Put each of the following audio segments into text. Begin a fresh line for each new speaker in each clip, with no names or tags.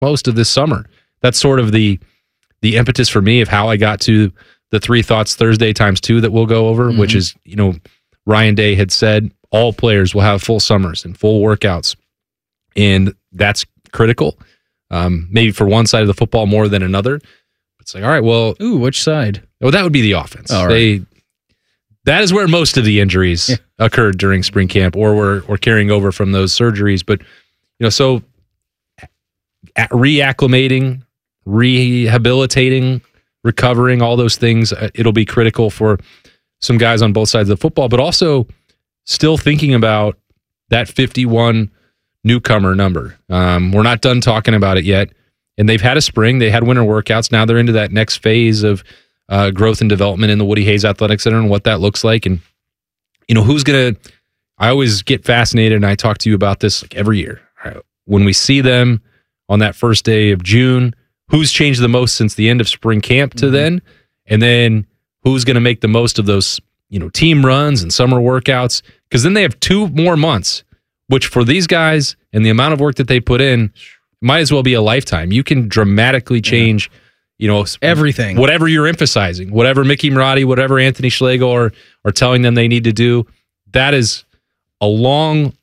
most of this summer. That's sort of the impetus for me of how I got to the 3 Thoughts Thursday ×2 that we'll go over, which is, Ryan Day had said all players will have full summers and full workouts. And that's critical. Maybe for one side of the football more than another. It's like, all right, well.
Ooh, which side?
Well, that would be the offense.
All right.
That is where most of the injuries occurred during spring camp or were carrying over from those surgeries. But, so reacclimating, rehabilitating, recovering, all those things, it'll be critical for some guys on both sides of the football, but also still thinking about that 51 newcomer number. We're not done talking about it yet. And they've had a spring. They had winter workouts. Now they're into that next phase of growth and development in the Woody Hayes Athletic Center and what that looks like. And, who's going to, I always get fascinated, and I talk to you about this like every year. When we see them on that first day of June, who's changed the most since the end of spring camp to then? And then who's going to make the most of those, team runs and summer workouts? Because then they have 2 more months, which for these guys and the amount of work that they put in, might as well be a lifetime. You can dramatically change,
everything,
whatever you're emphasizing, whatever Mickey Marotti, whatever Anthony Schlegel are telling them they need to do. That is a long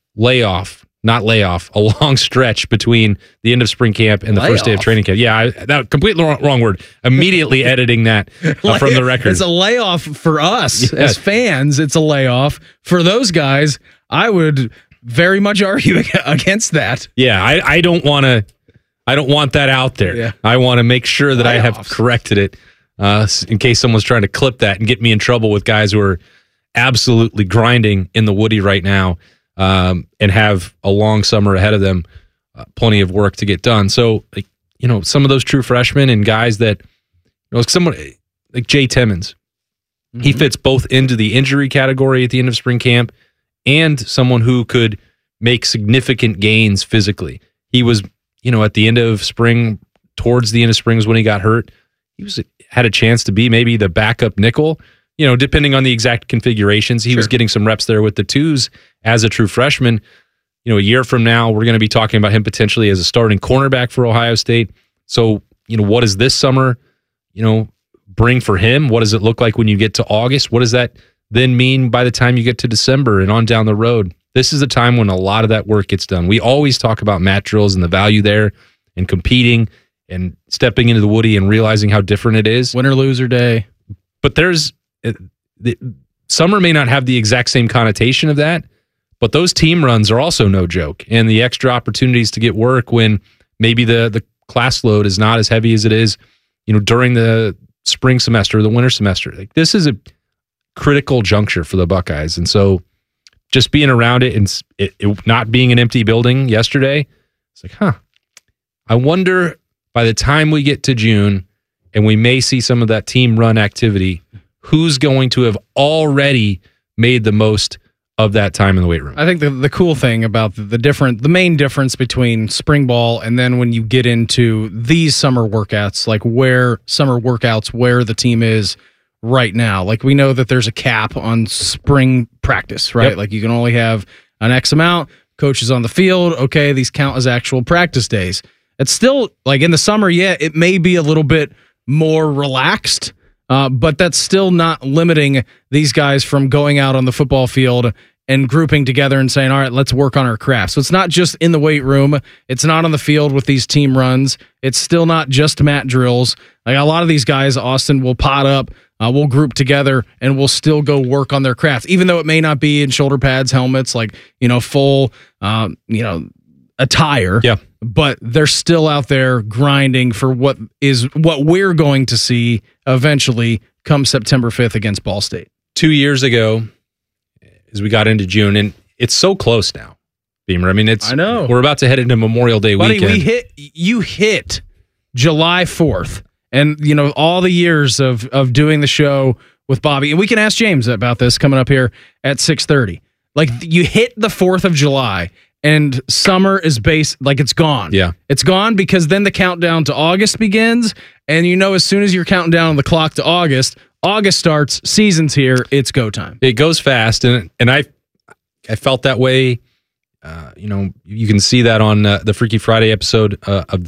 a long stretch between the end of spring camp and the first day of training camp. Yeah, that completely wrong word. Immediately editing that from the record.
It's a layoff for us as fans. It's a layoff for those guys. I would very much argue against that.
Yeah, I don't want that out there.
Yeah.
I want to make sure that I have corrected it in case someone's trying to clip that and get me in trouble with guys who are absolutely grinding in the Woody right now and have a long summer ahead of them, plenty of work to get done. So, some of those true freshmen and guys that, someone like Jay Timmons, he fits both into the injury category at the end of spring camp and someone who could make significant gains physically. He was, at the end of spring, towards the end of spring was when he got hurt. He had a chance to be maybe the backup nickel, depending on the exact configurations. He was getting some reps there with the 2s as a true freshman. A year from now, we're going to be talking about him potentially as a starting cornerback for Ohio State. So, what does this summer, bring for him? What does it look like when you get to August? What does that then mean by the time you get to December and on down the road? This is a time when a lot of that work gets done. We always talk about mat drills and the value there and competing and stepping into the Woody and realizing how different it is.
Winner loser day.
But summer may not have the exact same connotation of that, but those team runs are also no joke. And the extra opportunities to get work when maybe the class load is not as heavy as it is, during the spring semester or the winter semester. Like, this is a critical juncture for the Buckeyes. And so just being around it and it not being an empty building yesterday, it's like, I wonder by the time we get to June and we may see some of that team run activity, who's going to have already made the most of that time in the weight room.
I think the cool thing about the main difference between spring ball and then when you get into these summer workouts, like where the team is right now. Like, we know that there's a cap on spring practice, right?
Yep.
Like, you can only have an X amount, coaches on the field. Okay, these count as actual practice days. It's still, like, in the summer, it may be a little bit more relaxed, but that's still not limiting these guys from going out on the football field and grouping together and saying, all right, let's work on our craft. So it's not just in the weight room. It's not on the field with these team runs. It's still not just mat drills. Like, a lot of these guys, Austin, will pot up, we'll group together, and we'll still go work on their craft, even though it may not be in shoulder pads, helmets, like, full, attire.
Yeah.
But they're still out there grinding for what we're going to see eventually come September 5th against Ball State.
2 years ago, as we got into June, and it's so close now, Beamer. I mean,
I know.
We're about to head into Memorial Day weekend.
You hit July 4th, and all the years of doing the show with Bobby, and we can ask James about this coming up here at 6:30. Like, you hit the 4th of July, and summer is it's gone.
Yeah.
It's gone because then the countdown to August begins, and as soon as you're counting down the clock to August starts, season's here, it's go time.
It goes fast, and I felt that way. You can see that on the Freaky Friday episode of the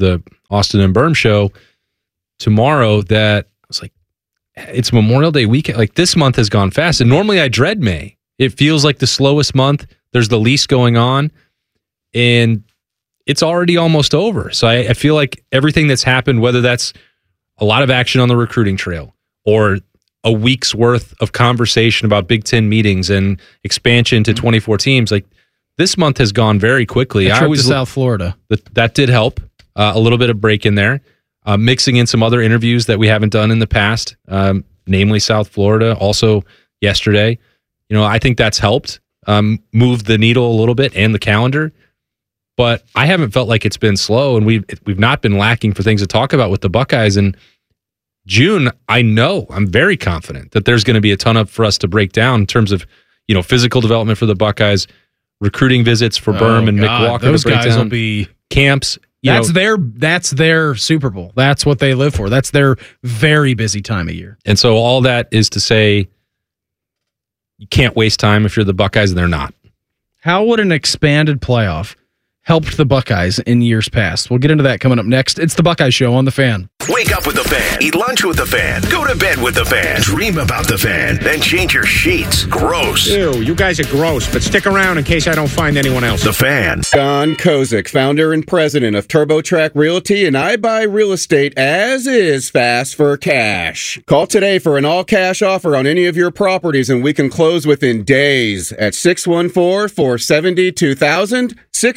Austin and Berm show tomorrow that I was like, it's Memorial Day weekend. Like, this month has gone fast. And normally I dread May. It feels like the slowest month. There's the least going on. And it's already almost over. So I feel like everything that's happened, whether that's a lot of action on the recruiting trail or a week's worth of conversation about Big Ten meetings and expansion to 24 teams, like, this month has gone very quickly.
A trip to South Florida.
That did help. A little bit of break in there. Mixing in some other interviews that we haven't done in the past, namely South Florida, also yesterday. I think that's helped move the needle a little bit and the calendar. But I haven't felt like it's been slow, and we've not been lacking for things to talk about with the Buckeyes. And June, I'm very confident that there's going to be a ton up for us to break down in terms of physical development for the Buckeyes, recruiting visits for Berm and Nick Walker.
Those
to break
guys
down.
will be
camps.
That's their Super Bowl. That's what they live for. That's their very busy time of year.
And so all that is to say, you can't waste time if you're the Buckeyes, and they're not.
How would an expanded playoff helped the Buckeyes in years past? We'll get into that coming up next. It's the Buckeye Show on The Fan.
Wake up with The Fan. Eat lunch with The Fan. Go to bed with The Fan. Dream about The Fan. Then change your sheets. Gross.
Ew, you guys are gross, but stick around in case I don't find anyone else.
The Fan.
John Kozik, founder and president of TurboTrack Realty, and I buy real estate as is fast for cash. Call today for an all-cash offer on any of your properties, and we can close within days at 614-470-2000,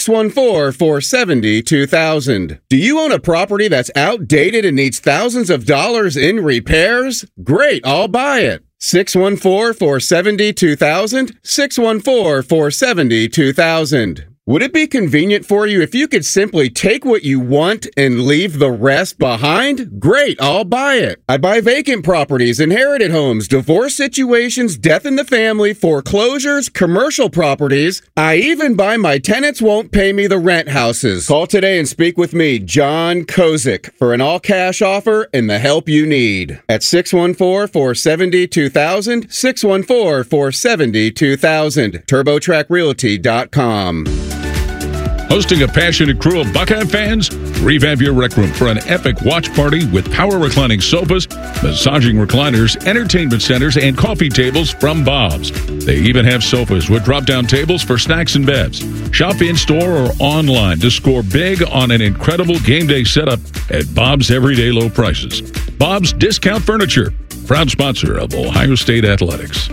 614-470-2000. Do you own a property that's outdated and needs thousands of dollars in repairs? Great, I'll buy it. 614-470-2000, 614-470-2000. Would it be convenient for you if you could simply take what you want and leave the rest behind? Great, I'll buy it. I buy vacant properties, inherited homes, divorce situations, death in the family, foreclosures, commercial properties. I even buy my tenants won't pay me the rent houses. Call today and speak with me, John Kozik, for an all-cash offer and the help you need. At 614-470-2000, 614-470-2000, TurboTrackRealty.com.
Hosting a passionate crew of Buckeye fans? Revamp your rec room for an epic watch party with power reclining sofas, massaging recliners, entertainment centers, and coffee tables from Bob's. They even have sofas with drop-down tables for snacks and bevs. Shop in-store or online to score big on an incredible game day setup at Bob's everyday low prices. Bob's Discount Furniture, proud sponsor of Ohio State Athletics.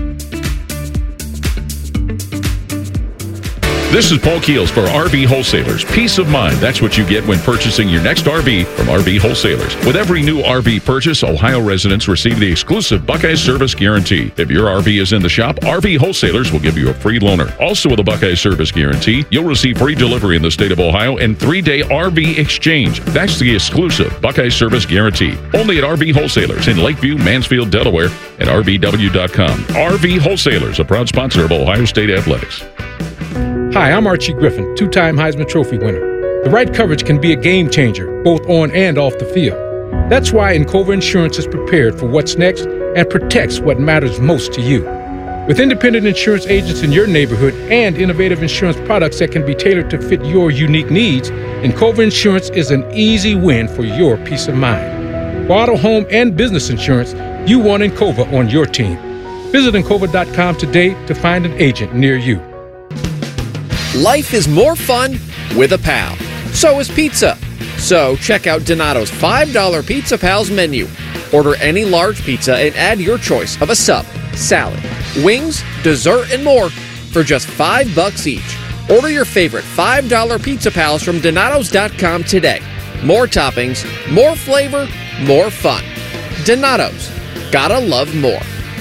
This is Paul Keels for RV Wholesalers. Peace of mind. That's what you get when purchasing your next RV from RV Wholesalers. With every new RV purchase, Ohio residents receive the exclusive Buckeye Service Guarantee. If your RV is in the shop, RV Wholesalers will give you a free loaner. Also with a Buckeye Service Guarantee, you'll receive free delivery in the state of Ohio and 3-day RV exchange. That's the exclusive Buckeye Service Guarantee. Only at RV Wholesalers in Lakeview, Mansfield, Delaware, and RVW.com. RV Wholesalers, a proud sponsor of Ohio State Athletics.
Hi, I'm Archie Griffin, two-time Heisman Trophy winner. The right coverage can be a game changer, both on and off the field. That's why Encova Insurance is prepared for what's next and protects what matters most to you. With independent insurance agents in your neighborhood and innovative insurance products that can be tailored to fit your unique needs, Encova Insurance is an easy win for your peace of mind. For auto, home, and business insurance, you want Encova on your team. Visit Encova.com today to find an agent near you.
Life is more fun with a pal. So is pizza. So check out Donato's $5 Pizza Pals menu. Order any large pizza and add your choice of a sub, salad, wings, dessert, and more for just $5 each. Order your favorite $5 Pizza Pals from Donatos.com today. More toppings, more flavor, more fun. Donato's. Gotta love more.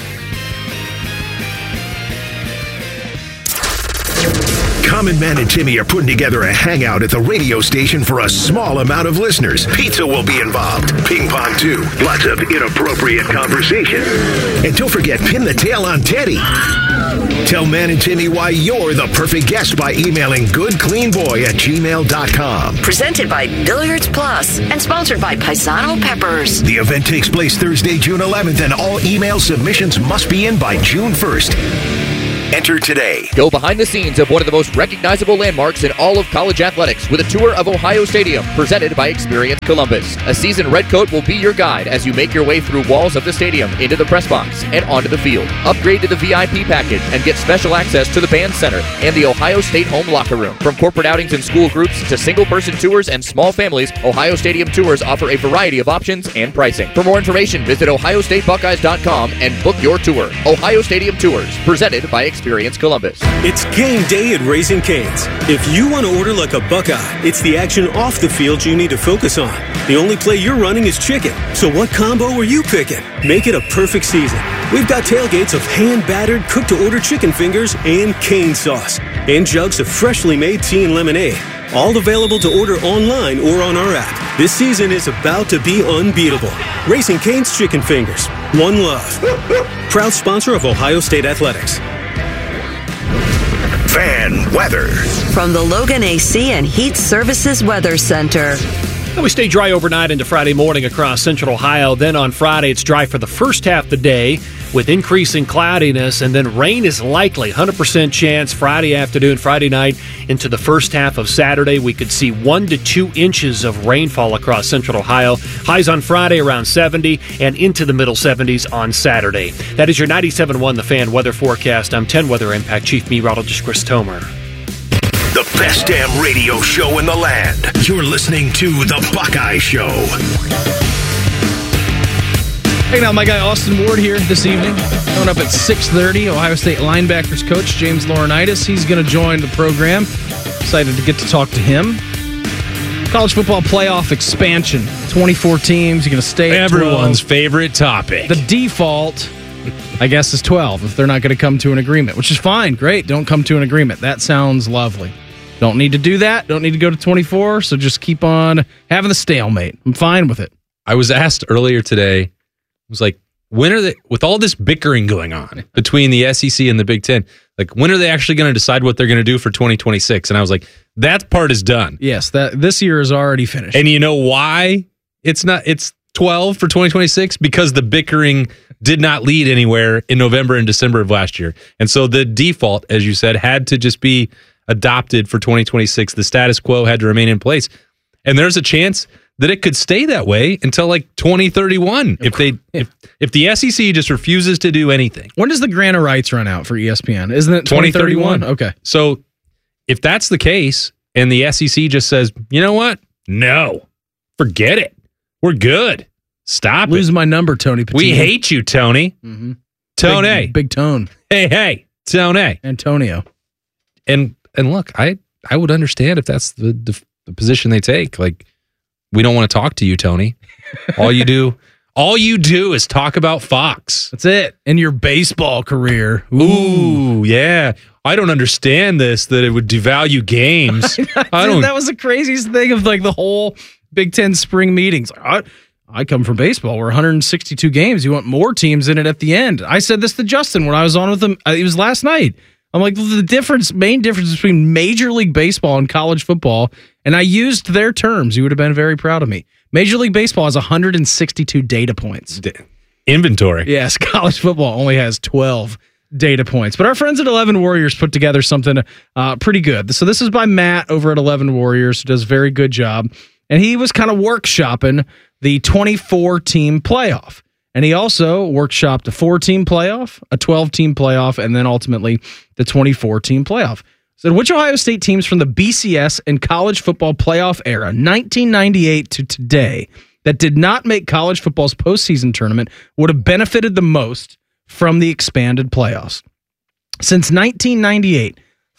Common Man and Timmy are putting together a hangout at the radio station for a small amount of listeners. Pizza will be involved. Ping pong, too. Lots of inappropriate conversation. And don't forget, pin the tail on Teddy. Tell Man and Timmy why you're the perfect guest by emailing goodcleanboy@gmail.com.
Presented by Billiards Plus and sponsored by Paisano Peppers.
The event takes place Thursday, June 11th, and all email submissions must be in by June 1st. Enter today.
Go behind the scenes of one of the most recognizable landmarks in all of college athletics with a tour of Ohio Stadium presented by Experience Columbus. A seasoned redcoat will be your guide as you make your way through walls of the stadium, into the press box, and onto the field. Upgrade to the VIP package and get special access to the band center and the Ohio State home locker room. From corporate outings and school groups to single-person tours and small families, Ohio Stadium Tours offer a variety of options and pricing. For more information, visit ohiostatebuckeyes.com and book your tour. Ohio Stadium Tours, presented by Experience Columbus.
It's game day at Raising Cane's. If you want to order like a Buckeye, it's the action off the field you need to focus on. The only play you're running is chicken. So what combo are you picking? Make it a perfect season. We've got tailgates of hand-battered, cooked-to-order chicken fingers and cane sauce. And jugs of freshly made tea and lemonade. All available to order online or on our app. This season is about to be unbeatable. Raising Cane's Chicken Fingers. One love. Proud sponsor of Ohio State Athletics.
Fan weather.
From the Logan AC and Heat Services Weather Center.
We stay dry overnight into Friday morning across central Ohio. Then on Friday, it's dry for the first half of the day with increasing cloudiness, and then rain is likely. 100% chance Friday afternoon, Friday night into the first half of Saturday. We could see 1 to 2 inches of rainfall across central Ohio. Highs on Friday around 70 and into the middle 70s on Saturday. That is your 97.1 The Fan weather forecast. I'm 10 Weather Impact Chief Meteorologist Chris Tomer.
The best damn radio show in the land. You're listening to The Buckeye Show.
Hanging out with my guy Austin Ward here this evening. Coming up at 6:30, Ohio State linebackers coach James Laurinaitis. He's going to join the program. Excited to get to talk to him. College football playoff expansion. 24 teams. You're going to stay at 12.
Everyone's favorite topic.
The default, I guess, is 12 if they're not going to come to an agreement, which is fine. Great. Don't come to an agreement. That sounds lovely. Don't need to do that. Don't need to go to 24. So just keep on having the stalemate. I'm fine with it.
I was asked earlier today, was like, when are they, with all this bickering going on between the SEC and the Big Ten, like, when are they actually going to decide what they're going to do for 2026? And I was like, that part is done.
Yes, this year is already finished.
And you know why it's 12 for 2026? Because the bickering did not lead anywhere in November and December of last year. And so the default, as you said, had to just be adopted for 2026. The status quo had to remain in place. And there's a chance that it could stay that way until like 2031 if the SEC just refuses to do anything.
When does the grant of rights run out for ESPN? Isn't it 2031? Okay.
So if that's the case and the SEC just says, you know what? No. Forget it. We're good. Stop it.
Lose my number, Tony Patino.
We hate you, Tony.
Mm-hmm.
Tony.
Big Tone.
Hey, Tony.
Antonio.
And look, I would understand if that's the position they take. Like, we don't want to talk to you, Tony. All you do is talk about Fox.
That's it. In your baseball career.
Ooh, yeah. I don't understand this, that it would devalue games.
That was the craziest thing of like the whole Big Ten spring meetings. I come from baseball. We're 162 games. You want more teams in it at the end. I said this to Justin when I was on with him. It was last night. I'm like, the main difference between Major League Baseball and college football, and I used their terms. You would have been very proud of me. Major League Baseball has 162 data points.
Inventory.
Yes, college football only has 12 data points. But our friends at 11 Warriors put together something pretty good. So this is by Matt over at 11 Warriors, who does a very good job. And he was kind of workshopping the 24-team playoff. And he also workshopped a 4-team playoff, a 12-team playoff, and then ultimately the 24-team playoff. So which Ohio State teams from the BCS and college football playoff era, 1998 to today, that did not make college football's postseason tournament would have benefited the most from the expanded playoffs? Since 1998,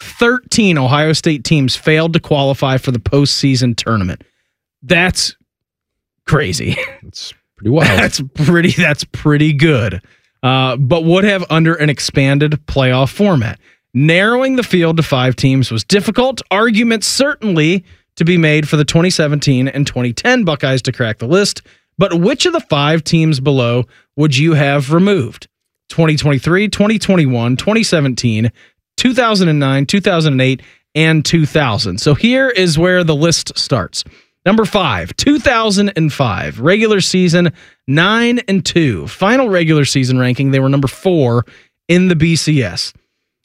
13 Ohio State teams failed to qualify for the postseason tournament. That's crazy.
It's pretty wild.
That's pretty good. But would have under an expanded playoff format. Narrowing the field to 5 teams was difficult. Arguments certainly to be made for the 2017 and 2010 Buckeyes to crack the list. But which of the 5 teams below would you have removed? 2023, 2021, 2017, 2009, 2008, and 2000. So here is where the list starts. Number 5, 2005, regular season 9-2. Final regular season ranking, they were number 4 in the BCS.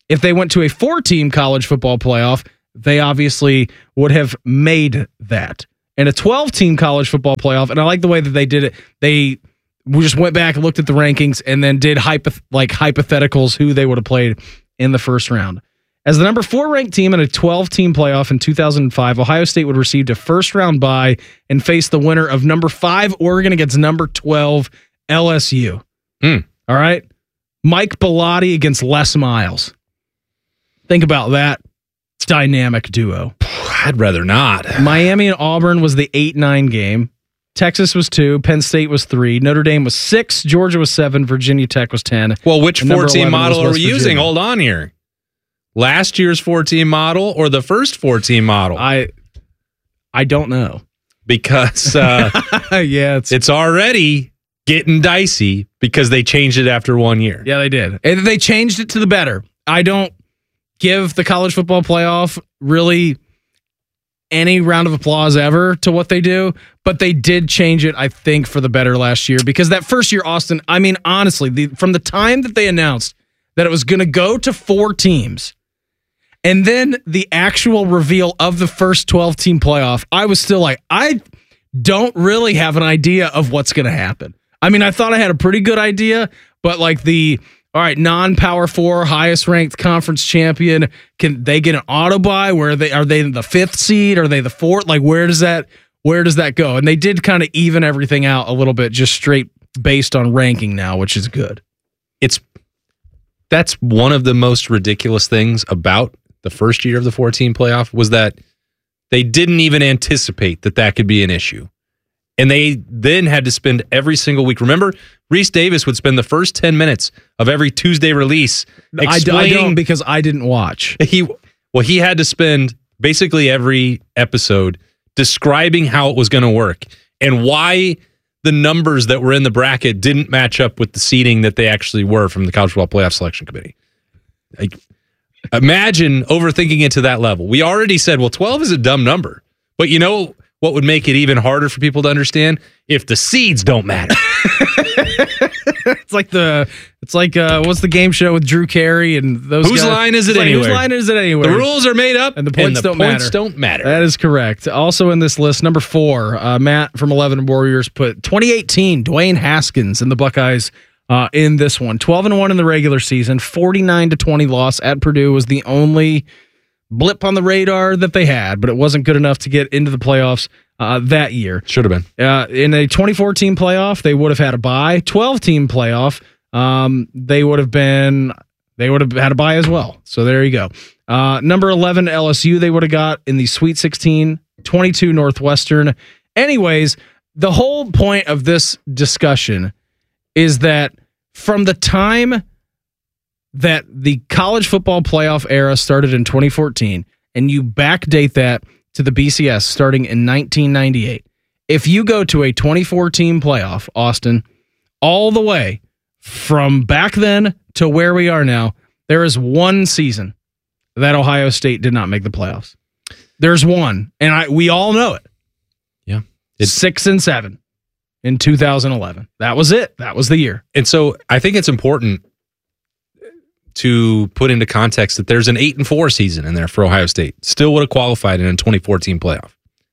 If they went to a 4-team college football playoff, they obviously would have made that. And a 12-team college football playoff, and I like the way that they did it. We just went back and looked at the rankings and then did hypotheticals who they would have played in the first round. As the number 4 ranked team in a 12-team playoff in 2005, Ohio State would receive a first-round bye and face the winner of number 5 Oregon against number 12 LSU. All right? Mike Bellotti against Les Miles. Think about that dynamic duo.
I'd rather not.
Miami and Auburn was the 8-9 game. Texas was 2. Penn State was 3. Notre Dame was 6. Georgia was 7. Virginia Tech was 10.
Well, which 4-team model are we using?
Virginia.
Hold on here. Last year's 4-team model or the first 4-team model?
I don't know.
Because
it's
already getting dicey because they changed it after 1 year.
Yeah, they did. And they changed it to the better. I don't give the college football playoff really any round of applause ever to what they do, but they did change it, I think, for the better last year, because that first year, Austin, I mean, honestly, from the time that they announced that it was going to go to 4 teams and then the actual reveal of the first 12-team playoff, I was still like, I don't really have an idea of what's going to happen. I mean, I thought I had a pretty good idea, but like all right, non-Power 4, highest-ranked conference champion, can they get an auto bye? Are they the 5th seed? Are they the 4th? Like, where does that go? And they did kind of even everything out a little bit, just straight based on ranking now, which is good.
That's one of the most ridiculous things about the first year of the 4-team playoff was that they didn't even anticipate that could be an issue. And they then had to spend every single week. Remember, Reese Davis would spend the first 10 minutes of every Tuesday release explaining.
I don't, because I didn't watch.
He had to spend basically every episode describing how it was going to work and why the numbers that were in the bracket didn't match up with the seeding that they actually were from the College Football Playoff Selection Committee. Imagine overthinking it to that level. We already said, well, 12 is a dumb number. But you know what would make it even harder for people to understand? If the seeds don't matter.
It's like what's the game show with Drew Carey and those
Whose
guys?
line is it anyway?
Whose line is it anyway?
The rules are made up
and the points don't matter. That is correct. Also in this list, number 4, Matt from 11 Warriors put 2018 Dwayne Haskins and the Buckeyes in this one. 12-1 in the regular season, 49-20 loss at Purdue was the only blip on the radar that they had, but it wasn't good enough to get into the playoffs that year.
Should have been.
In a 24-team playoff, they would have had a bye. 12-team playoff, they would have had a bye as well. So there you go. Number 11 LSU, they would have got in the Sweet 16, 22 Northwestern. Anyways, the whole point of this discussion is that from the time that the college football playoff era started in 2014, and you backdate that to the BCS starting in 1998, if you go to a 24-team playoff, Austin, all the way from back then to where we are now, there is one season that Ohio State did not make the playoffs. There's one, and we all know it.
Yeah.
6-7 in 2011. That was it. That was the year.
And so I think it's important to put into context that there's an 8-4 season in there for Ohio State. Still would have qualified in a 2014 playoff.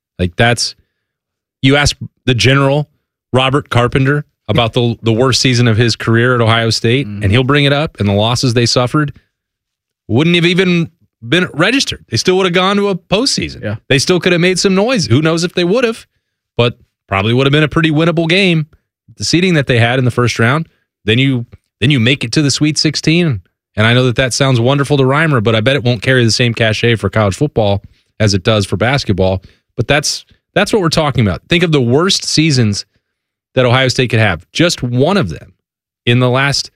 You ask the general, Robert Carpenter, about the worst season of his career at Ohio State, and he'll bring it up, and the losses they suffered wouldn't have even been registered. They still would have gone to a postseason.
Yeah.
They still could have made some noise. Who knows if they would have, but probably would have been a pretty winnable game. The seeding that they had in the first round, then you make it to the Sweet 16. And I know that sounds wonderful to Reimer, but I bet it won't carry the same cachet for college football as it does for basketball. But that's what we're talking about. Think of the worst seasons that Ohio State could have. Just one of them in the last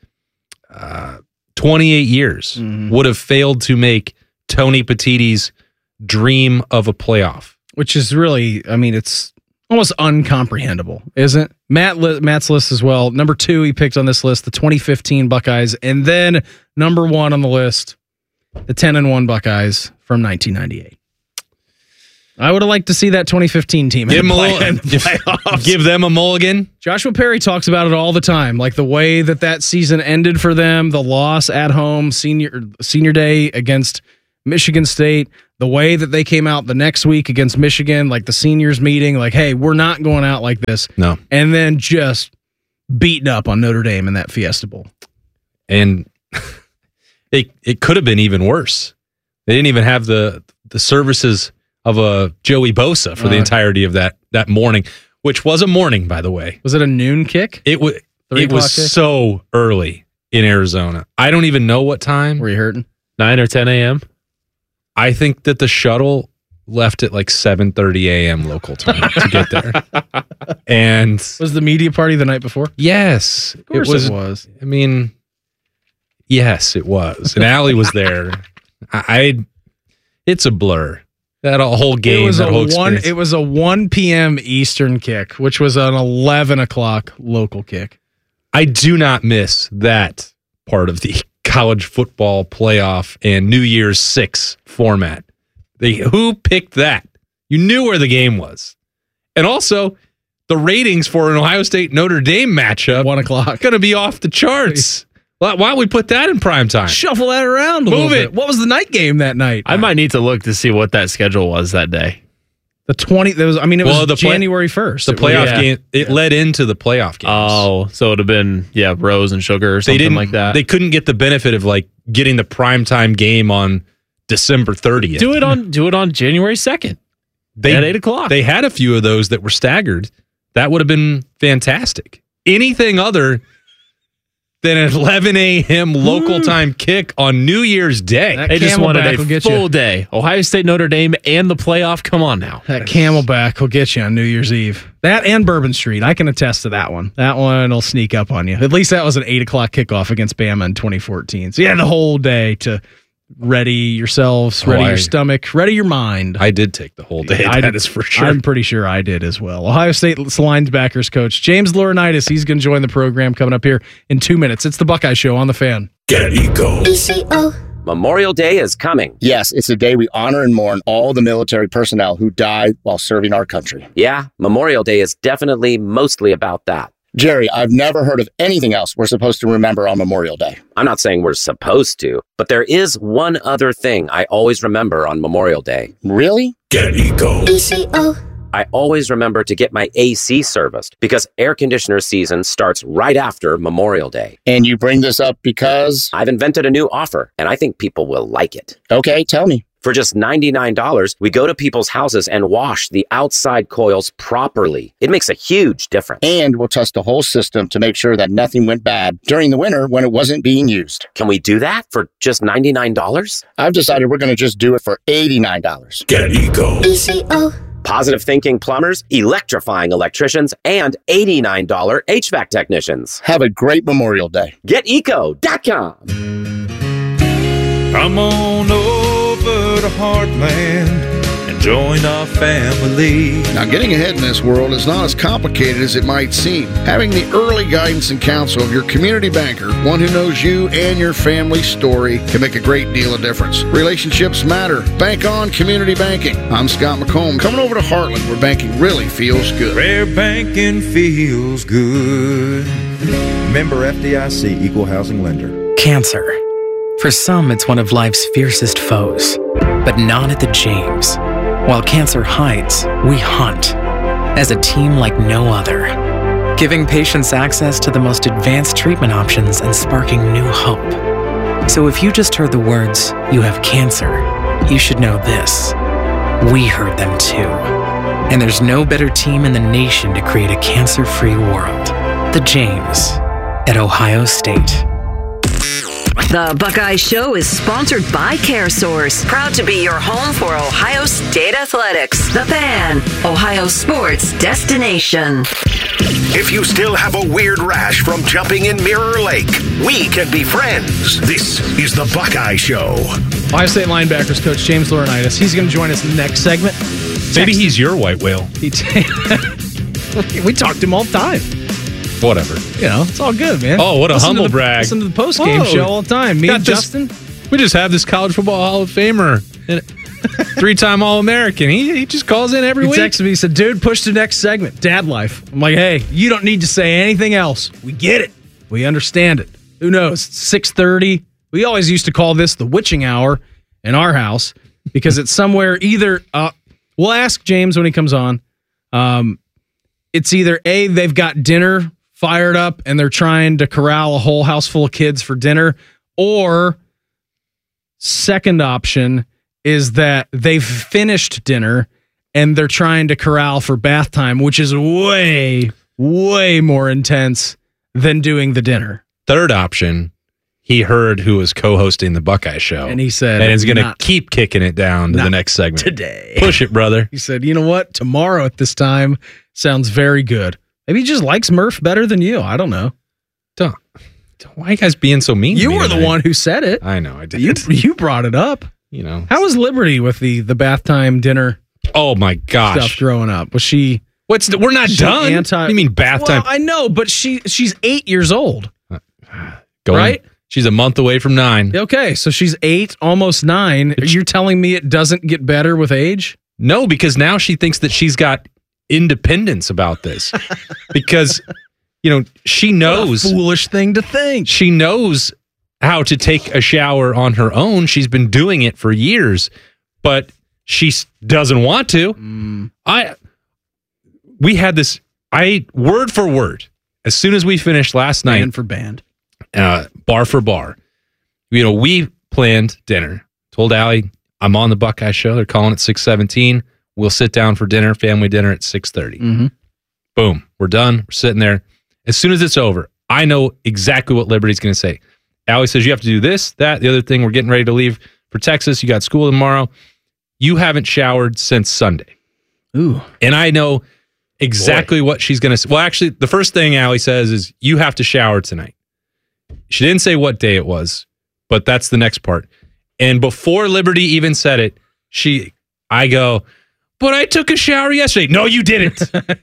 28 years would have failed to make Tony Petitti's dream of a playoff.
Which is really, it's almost uncomprehendable, isn't it? Matt's list as well. Number 2, he picked on this list, the 2015 Buckeyes. And then number 1 on the list, the 10-1 Buckeyes from 1998. I would have liked to see that 2015 team
Give them a mulligan.
Joshua Perry talks about it all the time, like the way that season ended for them, the loss at home, senior day against Michigan State, the way that they came out the next week against Michigan, like the seniors meeting, like, hey, we're not going out like this.
No.
And then just beaten up on Notre Dame in that Fiesta Bowl.
And it could have been even worse. They didn't even have the services of a Joey Bosa for the entirety of that morning, which was a morning, by the way.
Was it a noon kick?
It was
kick?
so early in Arizona. I don't even know what time.
Were you hurting?
9 or 10 a.m.?
I think that the shuttle left at like 7:30 a.m. local time to get there. And
was the media party the night before?
Yes.
Of course it was.
I mean, yes, it was. And Allie was there. It's a blur. That whole game,
it was a 1 p.m. Eastern kick, which was an 11 o'clock local kick.
I do not miss that part of the college football playoff and New Year's 6 format. Who picked that? You knew where the game was. And also, the ratings for an Ohio State Notre Dame matchup
1 o'clock
going to be off the charts. Why don't we put that in prime time?
Shuffle that around a little bit. What was the night game that night?
I might need to look to see what that schedule was that day.
The 20. It was January 1st.
The playoff game. It led into the playoff games.
Oh, so it would have been Rose and Sugar or something like that.
They couldn't get the benefit of like getting the primetime game on December 30th.
Do it on January 2nd. At 8 o'clock.
They had a few of those that were staggered. That would have been fantastic. Anything other than an 11 a.m. local time kick on New Year's Day.
They just wanted a full day. Ohio State, Notre Dame, and the playoff. Come on now.
That Camelback will get you on New Year's Eve. That and Bourbon Street. I can attest to that one. That one will sneak up on you. At least that was an 8 o'clock kickoff against Bama in 2014. So you had the whole day to ready yourselves, ready your stomach, ready your mind.
I did take the whole day. That is for sure.
I'm pretty sure I did as well. Ohio State linebackers coach James Laurinaitis. He's going to join the program coming up here in 2 minutes. It's the Buckeye Show on the Fan.
Get Eco.
Memorial Day is coming.
Yes, it's a day we honor and mourn all the military personnel who died while serving our country.
Yeah, Memorial Day is definitely mostly about that.
Jerry, I've never heard of anything else we're supposed to remember on Memorial Day.
I'm not saying we're supposed to, but there is one other thing I always remember on Memorial Day.
Really?
Get Eco.
I always remember to get my AC serviced because air conditioner season starts right after Memorial Day.
And you bring this up because?
I've invented a new offer, and I think people will like it.
Okay, tell me.
For just $99, we go to people's houses and wash the outside coils properly. It makes a huge difference.
And we'll test the whole system to make sure that nothing went bad during the winter when it wasn't being used.
Can we do that for just $99?
I've decided we're going to just do it for $89.
Get Eco.
Positive thinking plumbers, electrifying electricians, and $89 HVAC technicians.
Have a great Memorial Day.
GetEco.com.
Come on over to Heartland and join our family.
Now, getting ahead in this world is not as complicated as it might seem. Having the early guidance and counsel of your community banker, one who knows you and your family's story, can make a great deal of difference. Relationships matter. Bank on community banking. I'm Scott McComb, coming over to Heartland, where banking really feels good.
Where banking feels good.
Member FDIC, Equal Housing Lender.
Cancer. For some, it's one of life's fiercest foes, but not at the James. While cancer hides, we hunt, as a team like no other, giving patients access to the most advanced treatment options and sparking new hope. So if you just heard the words, "you have cancer," you should know this. We heard them too. And there's no better team in the nation to create a cancer-free world. The James at Ohio State.
The Buckeye Show is sponsored by CareSource, proud to be your home for Ohio State Athletics. The Fan, Ohio sports destination.
If you still have a weird rash from jumping in Mirror Lake, we can be friends. This is the Buckeye Show.
Ohio State linebackers coach James Laurinaitis. He's going to join us next segment.
Maybe he's your white whale.
We talk to him all the time.
Whatever.
You know, it's all good, man.
Oh, what a humble brag.
Listen to the post-game show all the time. Me and Justin.
We just have this college football Hall of Famer. 3-time All-American. He just calls in every
He
week.
texted me, he said, dude, push to next segment, dad life. I'm like, hey, you don't need to say anything else. We get it. We understand it. Who knows? 6:30. We always used to call this the witching hour in our house because it's somewhere either, we'll ask James when he comes on. It's either A, they've got dinner fired up and they're trying to corral a whole house full of kids for dinner, or second option is that they've finished dinner and they're trying to corral for bath time, which is way, way more intense than doing the dinner.
Third option, he heard who was co-hosting the Buckeye Show.
And he said,
and is going to keep kicking it down to the next segment.
Today.
Push it, brother.
He said, you know what? Tomorrow at this time sounds very good. Maybe he just likes Murph better than you. I don't know.
Why are you guys being so mean to
You
me
were the
tonight?
one who said it.
I know, I did.
You brought it up.
You know.
How was Liberty with the bath time dinner
Oh, my gosh.
stuff growing up? Was she...
We're not done. You mean bath time?
Well, I know, but she's 8 years old.
Right? She's a month away from 9.
Okay, so she's 8, almost 9. You're telling me it doesn't get better with age?
No, because now she thinks that she's got independence about this. Because, she knows.
What a foolish thing to think.
She knows how to take a shower on her own. She's been doing it for years, but she doesn't want to. We had this, word for word, as soon as we finished last night.
Band for band.
Bar for bar. We planned dinner. Told Allie, I'm on the Buckeye Show. They're calling it 6:17. We'll sit down for dinner, family dinner at 6:30.
Mm-hmm.
Boom. We're done. We're sitting there. As soon as it's over, I know exactly what Liberty's going to say. Allie says, you have to do this, that, the other thing. We're getting ready to leave for Texas. You got school tomorrow. You haven't showered since Sunday.
Ooh.
And I know exactly what she's going to say. Well, actually, the first thing Allie says is, you have to shower tonight. She didn't say what day it was, but that's the next part. And before Liberty even said it, I go, but I took a shower yesterday. No, you didn't.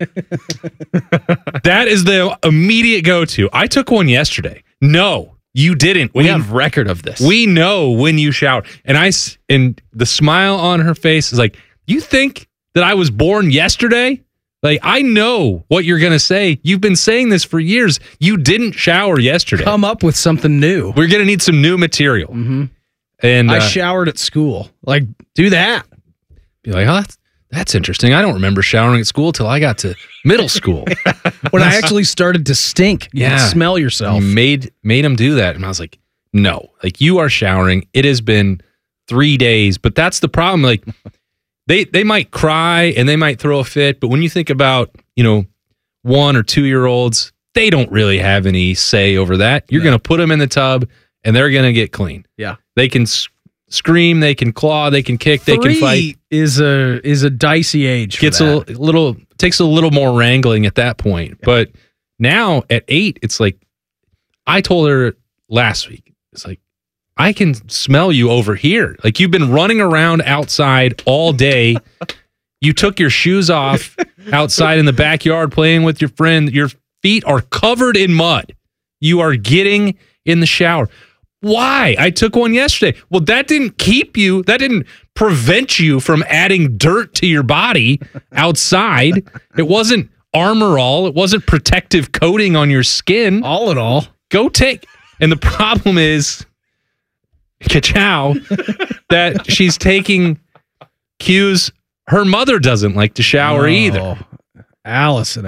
That is the immediate go-to. I took one yesterday. No, you didn't.
We have record of this.
We know when you shower. And the smile on her face is like, you think that I was born yesterday? Like, I know what you're going to say. You've been saying this for years. You didn't shower yesterday.
Come up with something new.
We're going to need some new material.
Mm-hmm.
And
I showered at school. Like, do that.
Be like, oh, that's interesting. I don't remember showering at school till I got to middle school.
When I actually started to stink. You could smell yourself.
You made him do that. And I was like, no. Like, you are showering. It has been 3 days. But that's the problem. Like, They might cry and they might throw a fit, but when you think about, 1 or 2 year olds, they don't really have any say over that. You're going to put them in the tub and they're going to get clean.
Yeah.
They can scream, they can claw, they can kick, they can fight.
Is a dicey age.
Takes a little more wrangling at that point. Yeah. But now at 8, it's like, I told her last week, it's like, I can smell you over here. Like, you've been running around outside all day. You took your shoes off outside in the backyard playing with your friend. Your feet are covered in mud. You are getting in the shower. Why? I took one yesterday. Well, that didn't prevent you from adding dirt to your body outside. It wasn't Armor All. It wasn't protective coating on your skin.
All in all.
And the problem is, ka-chow, that she's taking cues. Her mother doesn't like to shower either.
Allison.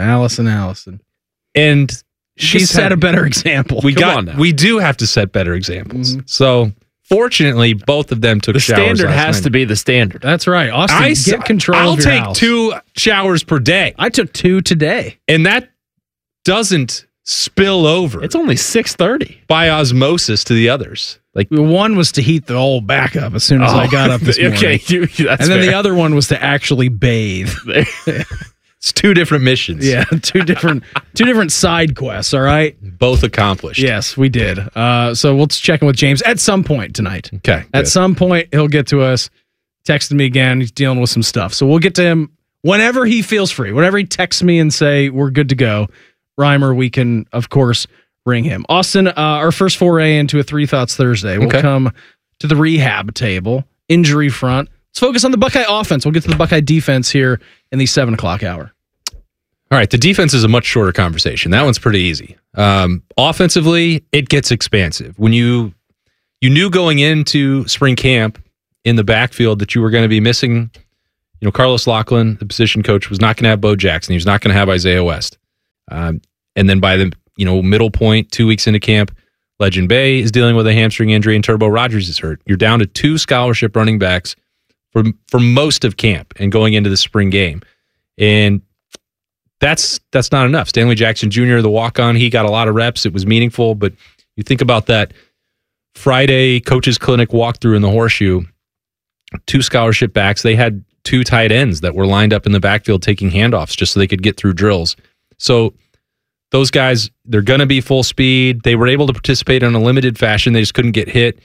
And
she set a better example.
We do have to set better examples. Mm-hmm. So fortunately, both of them took showers.
The standard has to be the standard.
That's right. Austin, get control of your house.
I'll take 2 showers per day.
I took 2 today.
And that doesn't spill over.
It's only 6:30
by osmosis to the others. Like,
one was to heat the old back up as soon as I got up this morning.
Okay,
and then the other one was to actually bathe.
It's 2 different missions.
Yeah, two different side quests. All right,
both accomplished.
Yes, we did. So we'll check in with James at some point tonight.
Okay,
at some point he'll get to us. Texted me again. He's dealing with some stuff, so we'll get to him whenever he feels free. Whenever he texts me and say we're good to go, Reimer, we can of course ring him. Austin, our first foray into a 3 Thoughts Thursday will come to the rehab table, injury front. let's focus on the Buckeye offense. We'll get to the Buckeye defense here in the 7 o'clock hour.
All right, the defense is a much shorter conversation. That one's pretty easy. Offensively, it gets expansive. When you knew going into spring camp in the backfield that you were going to be missing, Carlos Lachlan, the position coach, was not going to have Bo Jackson. He was not going to have Isaiah West. And then by the middle point, 2 weeks into camp, Legend Bay is dealing with a hamstring injury and Turbo Rogers is hurt. You're down to 2 scholarship running backs for most of camp and going into the spring game. And that's not enough. Stanley Jackson Jr., the walk-on, he got a lot of reps. It was meaningful, but you think about that Friday coaches clinic walkthrough in the Horseshoe, 2 scholarship backs. They had 2 tight ends that were lined up in the backfield taking handoffs just so they could get through drills. So those guys, they're going to be full speed. They were able to participate in a limited fashion. They just couldn't get hit.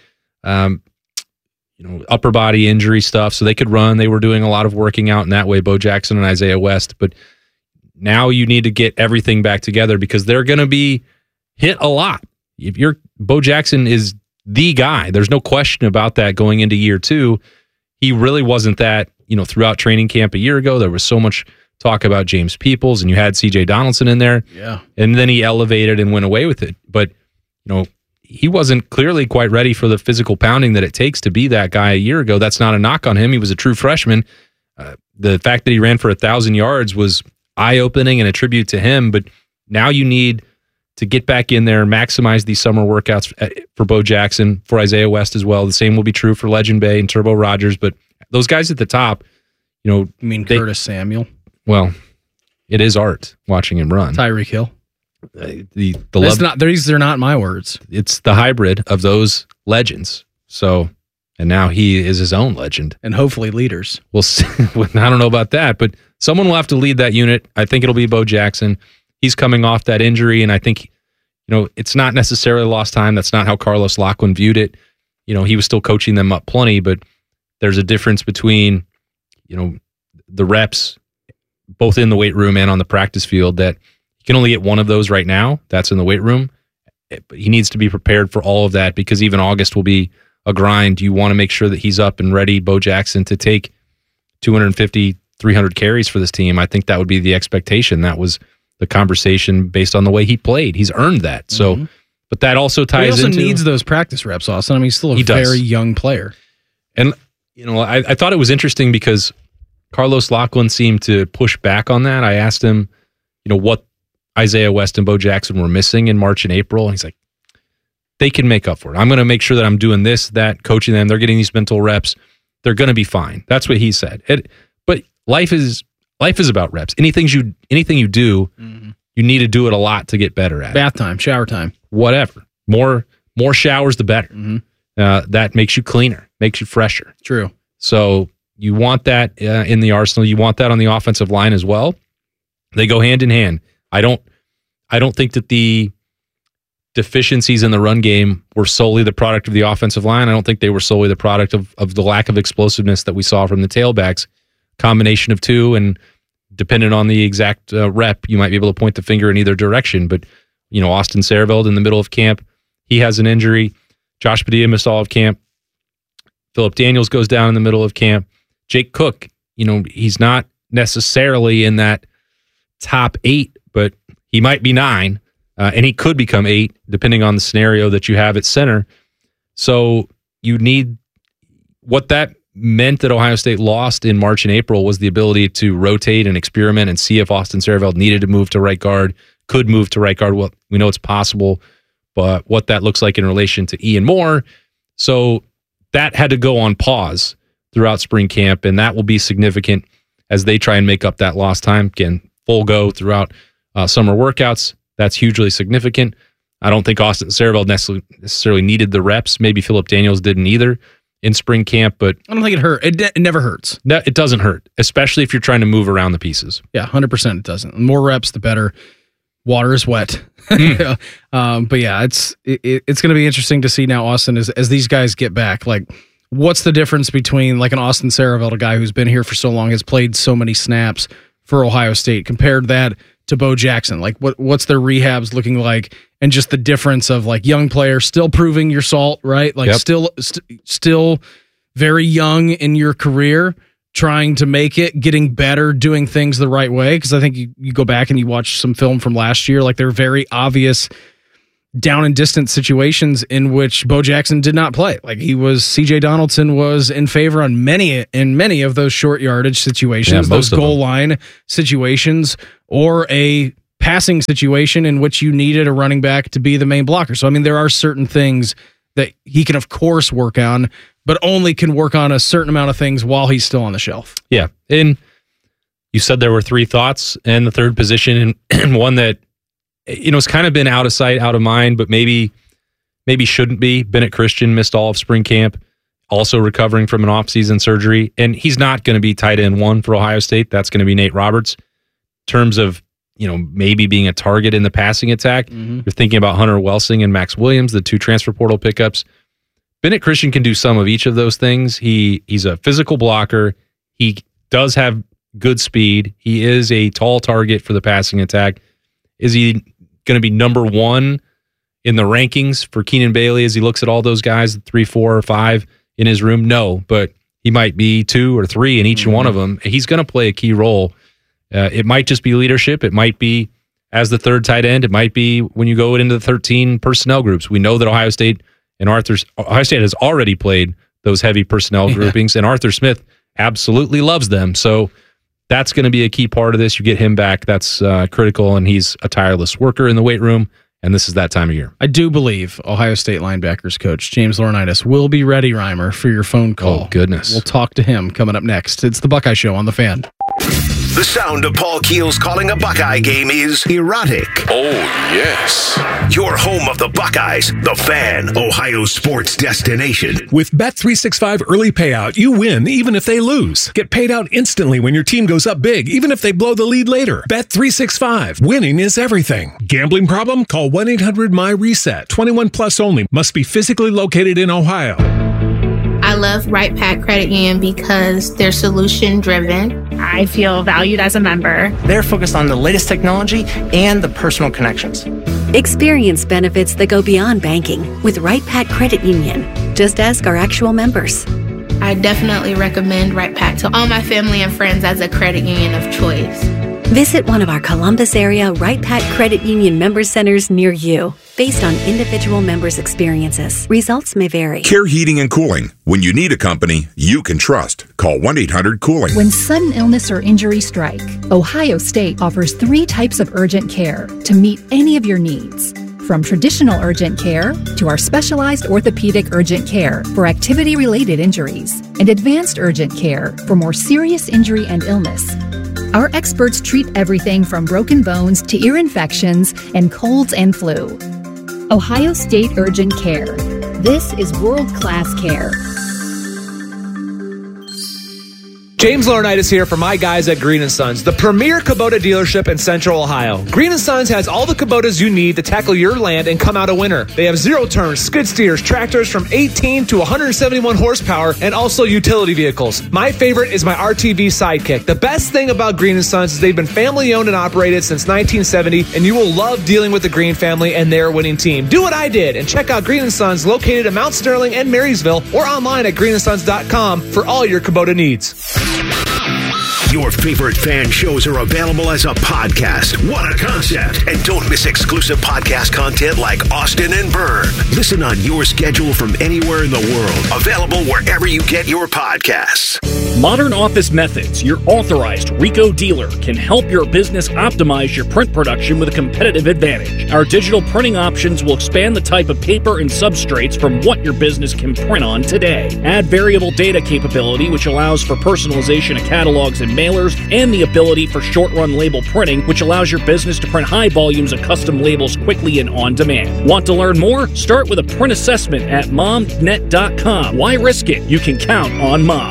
Upper body injury stuff, so they could run. They were doing a lot of working out in that way, Bo Jackson and Isaiah West. But now you need to get everything back together because they're going to be hit a lot. If Bo Jackson is the guy, there's no question about that going into year 2. He really wasn't that, throughout training camp a year ago. There was so much talk about James Peoples, and you had CJ Donaldson in there.
Yeah.
And then he elevated and went away with it. But, he wasn't clearly quite ready for the physical pounding that it takes to be that guy a year ago. That's not a knock on him. He was a true freshman. The fact that he ran for 1,000 yards was eye-opening and a tribute to him, but now you need to get back in there and maximize these summer workouts for Bo Jackson, for Isaiah West as well. The same will be true for Legend Bay and Turbo Rogers, but those guys at the top,
You mean Curtis Samuel?
Well, it is art watching him run.
Tyreek Hill.
They're
not my words.
It's the hybrid of those legends. So, and now he is his own legend.
And hopefully leaders.
We'll see. I don't know about that, but someone will have to lead that unit. I think it'll be Bo Jackson. He's coming off that injury, and I think, it's not necessarily lost time. That's not how Carlos Lachlan viewed it. He was still coaching them up plenty, but there's a difference between, the reps, both in the weight room and on the practice field, that you can only get one of those right now. That's in the weight room. But he needs to be prepared for all of that because even August will be a grind. You want to make sure that he's up and ready, Bo Jackson, to take 250, 300 carries for this team. I think that would be the expectation. That was the conversation based on the way he played. He's earned that. So, but that also ties into...
He also needs those practice reps, Austin. I mean, he's still a very young player.
And, I thought it was interesting because Carlos Lachlan seemed to push back on that. I asked him, what Isaiah West and Bo Jackson were missing in March and April. And he's like, they can make up for it. I'm going to make sure that I'm doing this, that, coaching them. They're getting these mental reps. They're going to be fine. That's what he said. But life is about reps. Anything you do, you need to do it a lot to get better at it.
Bath time, shower time.
Whatever. More showers, the better. That makes you cleaner, makes you fresher.
True.
So you want that in the arsenal. You want that on the offensive line as well. They go hand in hand. I don't think that the deficiencies in the run game were solely the product of the offensive line. I don't think they were solely the product of the lack of explosiveness that we saw from the tailbacks. Combination of two, and dependent on the exact rep, you might be able to point the finger in either direction. But, Austin Sareveld in the middle of camp, he has an injury. Josh Padilla missed all of camp. Philip Daniels goes down in the middle of camp. Jake Cook, he's not necessarily in that top 8, but he might be 9, and he could become 8, depending on the scenario that you have at center. So you need what that meant that Ohio State lost in March and April was the ability to rotate and experiment and see if Austin Sareveld needed to move to right guard, could move to right guard. Well, we know it's possible, but what that looks like in relation to Ian Moore. So that had to go on pause throughout spring camp, and that will be significant as they try and make up that lost time. Again, full go throughout summer workouts. That's hugely significant. I don't think Austin Sareveld necessarily needed the reps. Maybe Philip Daniels didn't either in spring camp, but
I don't think it hurt. It never hurts.
No, it doesn't hurt, especially if you're trying to move around the pieces.
Yeah, 100% it doesn't. The more reps, the better. Water is wet. But yeah, it's going to be interesting to see now, Austin, as these guys get back. Like, what's the difference between like an Austin Sareveld, a guy who's been here for so long, has played so many snaps for Ohio State, compared that to Bo Jackson? Like, what's their rehabs looking like, and just the difference of like young player still proving your salt, right? Like, still very young in your career, trying to make it, getting better, doing things the right way. Because I think you go back and you watch some film from last year, like they're very obvious down and distance situations in which Bo Jackson did not play. Like CJ Donaldson was in favor in many of those short yardage situations, those goal line situations, or a passing situation in which you needed a running back to be the main blocker. So, I mean, there are certain things that he can, of course, work on, but only can work on a certain amount of things while he's still on the shelf.
Yeah. And you said there were 3 thoughts and the third position, and one that, it's kind of been out of sight, out of mind, but maybe shouldn't be. Bennett Christian missed all of spring camp, also recovering from an offseason surgery, and he's not going to be tight end 1 for Ohio State. That's going to be Nate Roberts. In terms of, maybe being a target in the passing attack, you're thinking about Hunter Welsing and Max Williams, the 2 transfer portal pickups. Bennett Christian can do some of each of those things. He's a physical blocker. He does have good speed. He is a tall target for the passing attack. Is he going to be number 1 in the rankings for Keenan Bailey as he looks at all those guys, 3, 4, or 5 in his room? No, but he might be 2 or 3 in each one of them. He's going to play a key role. It might just be leadership. It might be as the third tight end. It might be when you go into the 13 personnel groups. We know that Ohio State has already played those heavy personnel groupings, and Arthur Smith absolutely loves them. So that's going to be a key part of this. You get him back. That's critical, and he's a tireless worker in the weight room, and this is that time of year.
I do believe Ohio State linebackers coach James Laurinaitis will be ready, Reimer, for your phone call.
Oh, goodness.
We'll talk to him coming up next. It's the Buckeye Show on The Fan.
The sound of Paul Keels calling a Buckeye game is erotic.
Oh, yes.
Your home of the Buckeyes, The Fan, Ohio sports destination.
With Bet365 early payout, you win even if they lose. Get paid out instantly when your team goes up big, even if they blow the lead later. Bet365. Winning is everything. Gambling problem? Call 1-800-MY-RESET. 21 plus only. Must be physically located in Ohio.
I love Right Pack Credit Union because they're solution driven.
I feel valued as a member. They're focused on the latest technology and the personal connections.
Experience benefits that go beyond banking with Right Pack Credit Union. Just ask our actual members.
I definitely recommend Right Pack to all my family and friends as a credit union of choice.
Visit one of our Columbus area Right Pack Credit Union member centers near you. Based on individual members' experiences, results may vary.
Care Heating and Cooling. When you need a company you can trust, call 1-800-COOLING.
When sudden illness or injury strike, Ohio State offers 3 types of urgent care to meet any of your needs. From traditional urgent care to our specialized orthopedic urgent care for activity-related injuries and advanced urgent care for more serious injury and illness. Our experts treat everything from broken bones to ear infections and colds and flu. Ohio State Urgent Care. This is world-class care.
James Laurinaitis here for my guys at Green & Sons, the premier Kubota dealership in Central Ohio. Green & Sons has all the Kubotas you need to tackle your land and come out a winner. They have zero-turn skid steers, tractors from 18 to 171 horsepower, and also utility vehicles. My favorite is my RTV Sidekick. The best thing about Green & Sons is they've been family-owned and operated since 1970, and you will love dealing with the Green family and their winning team. Do what I did and check out Green & Sons located in Mount Sterling and Marysville or online at greenandsons.com for all your Kubota needs.
Your favorite fan shows are available as a podcast. What a concept. And don't miss exclusive podcast content like Austin and Byrne. Listen on your schedule from anywhere in the world. Available wherever you get your podcasts.
Modern Office Methods, your authorized Rico dealer, can help your business optimize your print production with a competitive advantage. Our digital printing options will expand the type of paper and substrates from what your business can print on today. Add variable data capability, which allows for personalization of catalogs and mailers, and the ability for short-run label printing, which allows your business to print high volumes of custom labels quickly and on demand. Want to learn more? Start with a print assessment at momnet.com. Why risk it? You can count on Mom.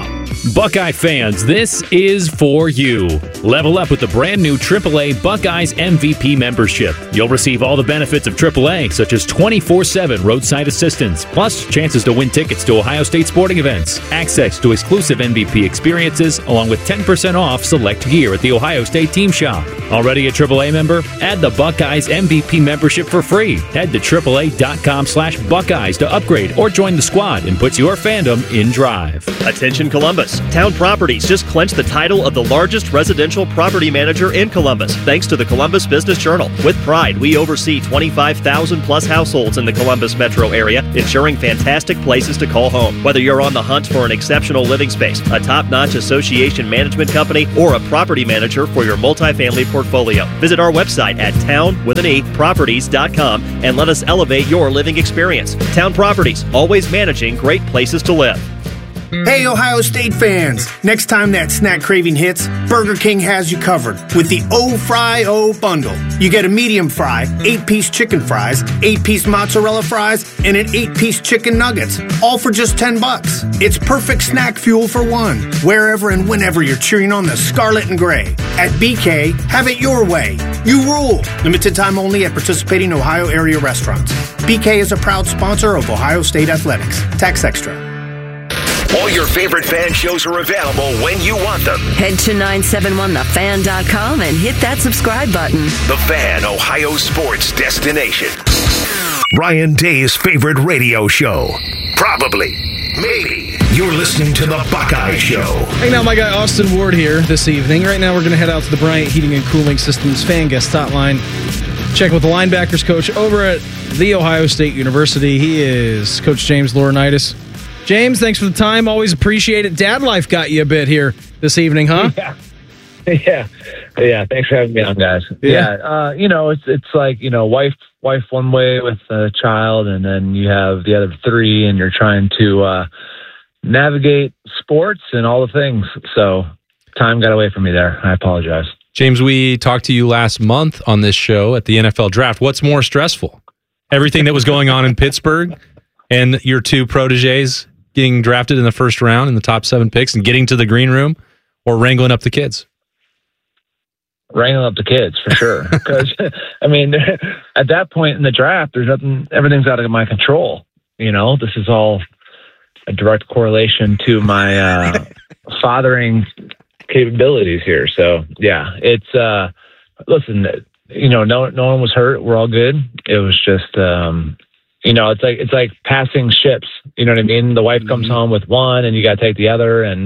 Buckeye fans, this is for you. Level up with the brand new AAA Buckeyes MVP membership. You'll receive all the benefits of AAA, such as 24/7 roadside assistance, plus chances to win tickets to Ohio State sporting events, access to exclusive MVP experiences, along with 10% off select gear at the Ohio State Team Shop. Already a AAA member? Add the Buckeyes MVP membership for free. Head to AAA.com/Buckeyes to upgrade or join the squad and put your fandom in drive.
Attention Columbus. Town Properties just clinched the title of the largest residential property manager in Columbus, thanks to the Columbus Business Journal. With pride, we oversee 25,000 plus households in the Columbus metro area, ensuring fantastic places to call home. Whether you're on the hunt for an exceptional living space, a top-notch association management company, or a property manager for your multifamily portfolio, visit our website at town.properties.com and let us elevate your living experience. Town Properties, always managing great places to live.
Hey, Ohio State fans! Next time that snack craving hits, Burger King has you covered with the O-Fry-O bundle. You get a medium fry, 8-piece chicken fries, 8-piece mozzarella fries, and an 8-piece chicken nuggets, all for just $10. It's perfect snack fuel for one, wherever and whenever you're cheering on the Scarlet and Gray. At BK, have it your way. You rule! Limited time only at participating Ohio area restaurants. BK is a proud sponsor of Ohio State Athletics. Tax extra.
All your favorite fan shows are available when you want them.
Head to 971thefan.com and hit that subscribe button.
The Fan, Ohio sports destination. Ryan Day's favorite radio show. Probably. Maybe. You're listening to The Buckeye Show.
Hanging out my guy Austin Ward here this evening. Right now we're going to head out to the Bryant Heating and Cooling Systems fan guest hotline. Check with the linebackers coach over at The Ohio State University. He is Coach James Laurinaitis. James, thanks for the time. Always appreciate it. Dad life got you a bit here this evening, huh?
Yeah. Thanks for having me on, guys. Yeah. It's like, wife one way with a child, and then you have the other three, and you're trying to navigate sports and all the things. So time got away from me there. I apologize.
James, we talked to you last month on this show at the NFL draft. What's more stressful? Everything that was going on in Pittsburgh and your two proteges getting drafted in the first round in the top 7 picks and getting to the green room, or wrangling up the kids?
Wrangling up the kids, for sure. Because, at that point in the draft, there's nothing, everything's out of my control. This is all a direct correlation to my fathering capabilities here. So, yeah, it's, listen, no one was hurt. We're all good. It was just, it's like passing ships. You know what I mean? The wife comes home with one, and you got to take the other, and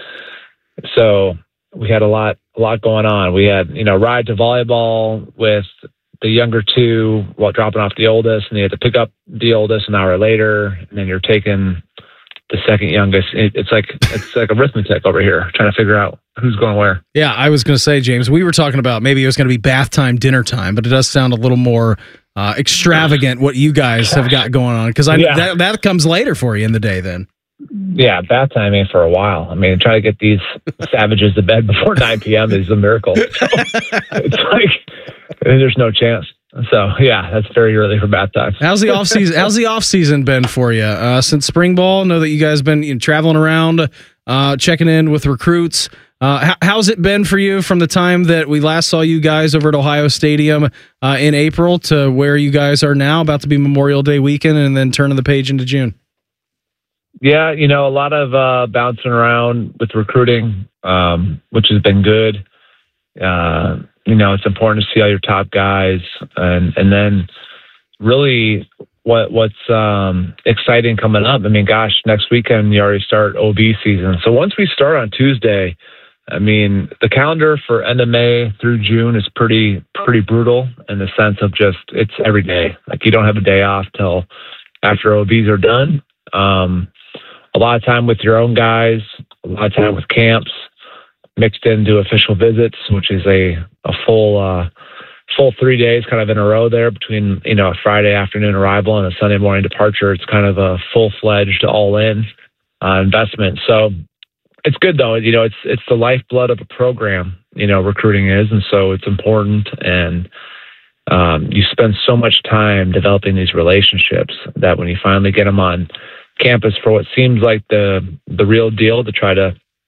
so we had a lot going on. We had ride to volleyball with the younger two while dropping off the oldest, and you had to pick up the oldest an hour later, and then you're taking the second youngest. It's like arithmetic over here, trying to figure out who's going where.
Yeah, I was going to say, James, we were talking about maybe it was going to be bath time, dinner time, but it does sound a little more extravagant what you guys have got going on, because that comes later for you in the day then.
Yeah, bath time ain't for a while. Try to get these savages to bed before 9 p.m. is a miracle. So, it's like there's no chance. So yeah, that's very early for bath time.
How's the off season? How's the off season been for you since spring ball? I know that you guys been traveling around, checking in with recruits. How's it been for you from the time that we last saw you guys over at Ohio Stadium in April to where you guys are now, about to be Memorial Day weekend, and then turning the page into June?
Yeah, a lot of bouncing around with recruiting, which has been good. It's important to see all your top guys, and then really what's exciting coming up. Next weekend you already start OB season. So once we start on Tuesday, the calendar for end of May through June is pretty brutal in the sense of just it's every day. Like you don't have a day off till after OBs are done. A lot of time with your own guys, a lot of time with camps, mixed into official visits, which is a full 3 days kind of in a row there between, a Friday afternoon arrival and a Sunday morning departure. It's kind of a full-fledged all-in investment. So it's good though. It's the lifeblood of a program, recruiting is. And so it's important. And you spend so much time developing these relationships that when you finally get them on campus for what seems like the real deal to try to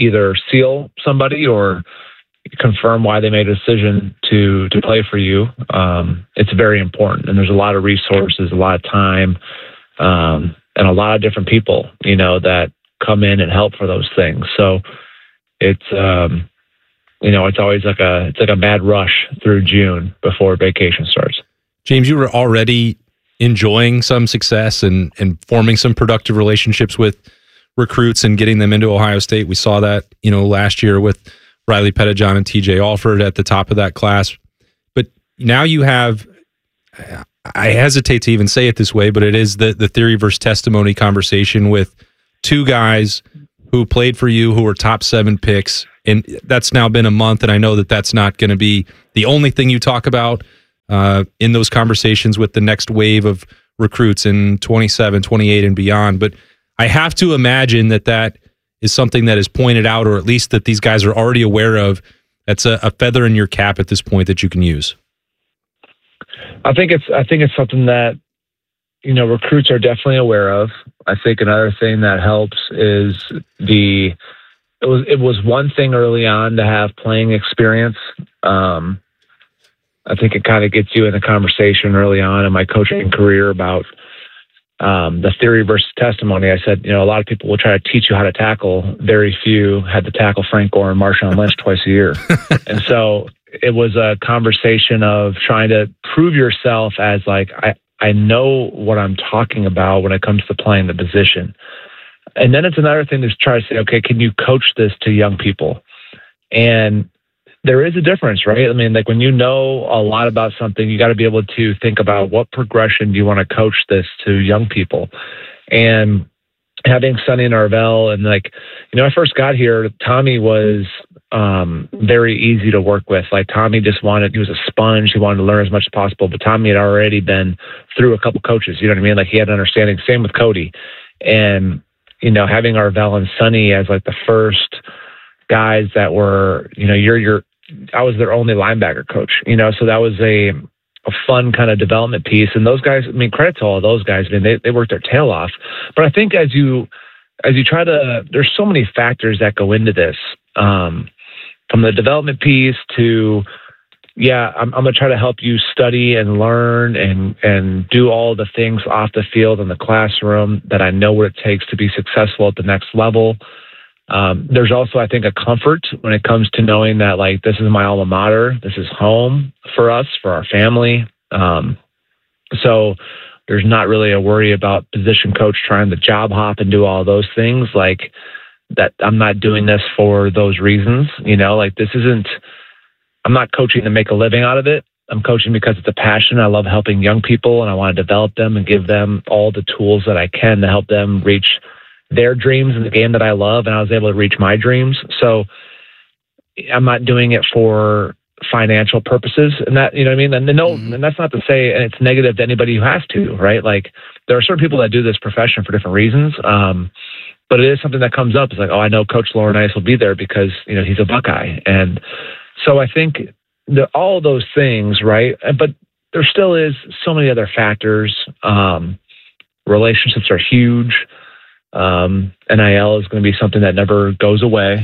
either seal somebody or confirm why they made a decision to play for you. It's very important, and there's a lot of resources, a lot of time, and a lot of different people, that come in and help for those things. So it's it's always like a mad rush through June before vacation starts.
James, you were already enjoying some success and forming some productive relationships with recruits and getting them into Ohio State. We saw that, last year with Riley Pettijohn and TJ Alford at the top of that class. But now you have, I hesitate to even say it this way, but it is the theory versus testimony conversation with two guys who played for you, who were top 7 picks. And that's now been a month, and I know that that's not going to be the only thing you talk about in those conversations with the next wave of recruits in 27, 28, and beyond. But I have to imagine that is something that is pointed out, or at least that these guys are already aware of. That's a feather in your cap at this point that you can use.
I think it's something that, recruits are definitely aware of. I think another thing that helps is it was one thing early on to have playing experience. I think it kind of gets you in a conversation early on in my coaching career about the theory versus testimony. I said, a lot of people will try to teach you how to tackle. Very few had to tackle Frank Gore and Marshawn Lynch twice a year. And so it was a conversation of trying to prove yourself as like, I know what I'm talking about when it comes to playing the position. And then it's another thing to try to say, okay, can you coach this to young people? And there is a difference, right? I mean, like when you know a lot about something, you got to be able to think about what progression do you want to coach this to young people. And having Sonny Narvell and when I first got here, Tommy was very easy to work with. Like Tommy he was a sponge. He wanted to learn as much as possible, but Tommy had already been through a couple coaches, you know what I mean? Like he had an understanding. Same with Cody. And, having Narvell and Sonny as like the first guys that were, I was their only linebacker coach, so that was a fun kind of development piece. And those guys, I mean, credit to all of those guys. I mean, they worked their tail off. But I think as you try to, there's so many factors that go into this, from the development piece to, I'm going to try to help you study and learn and do all the things off the field in the classroom that I know what it takes to be successful at the next level. There's also, I think, a comfort when it comes to knowing that, like, this is my alma mater. This is home for us, for our family. So there's not really a worry about position coach trying to job hop and do all those things. Like that, I'm not doing this for those reasons. I'm not coaching to make a living out of it. I'm coaching because it's a passion. I love helping young people, and I want to develop them and give them all the tools that I can to help them reach their dreams in the game that I love, and I was able to reach my dreams. So I'm not doing it for financial purposes, and that, you know what I mean? And that's not to say, and it's negative to anybody who has to, right? Like there are certain people that do this profession for different reasons. But it is something that comes up. It's like, I know Coach Laurinaitis will be there because, he's a Buckeye. And so I think all of those things, right? But there still is so many other factors. Relationships are huge. NIL is going to be something that never goes away.